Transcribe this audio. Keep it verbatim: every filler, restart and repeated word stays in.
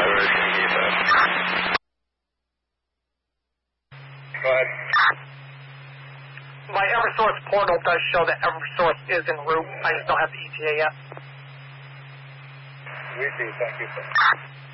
Go ahead. My Eversource portal does show that Eversource is en route. I just don't have the E T A yet. We see. Thank you, sir.